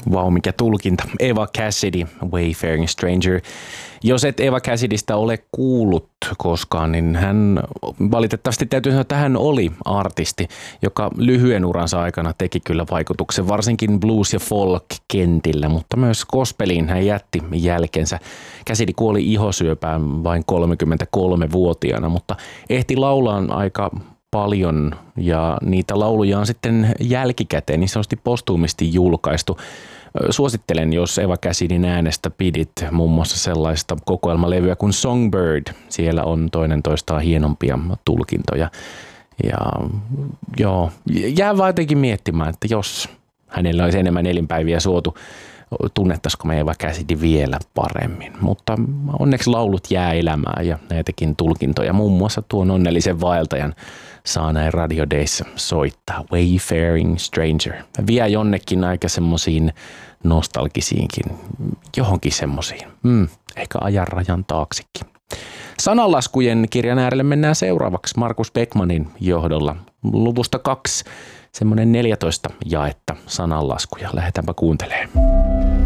Vau, mikä tulkinta. Eva Cassidy, Wayfaring Stranger. Jos et Eva Cassidystä ole kuullut koskaan, niin hän valitettavasti täytyy sanoa, että hän oli artisti, joka lyhyen uransa aikana teki kyllä vaikutuksen, varsinkin blues- ja folk-kentillä, mutta myös gospeliin hän jätti jälkensä. Cassidy kuoli ihosyöpään vain 33-vuotiaana, mutta ehti laulaan aika paljon ja niitä lauluja on sitten jälkikäteen niin sanotusti postuumisti julkaistu. Suosittelen, jos Eva Cassidyn äänestä pidit, muun muassa sellaista kokoelmalevyä kuin Songbird. Siellä on toinen toistaan hienompia tulkintoja. Ja joo, jää vaan jotenkin miettimään, että jos hänellä olisi enemmän elinpäiviä suotu, tunnettaisiko me Eva Cassidy vielä paremmin. Mutta onneksi laulut jää elämään ja näitäkin tulkintoja. Muun muassa tuon onnellisen vaeltajan saa näin Radio Dayssa soittaa. Wayfaring Stranger. Vie jonnekin aika semmosiin nostalgisiinkin, johonkin semmosiin. Ehkä ajan rajan taaksekin. Sananlaskujen kirjan äärelle mennään seuraavaksi Markus Beckmanin johdolla. Luvusta 2, semmoinen 14 jaetta sananlaskuja. Lähdetäänpä kuuntelemaan.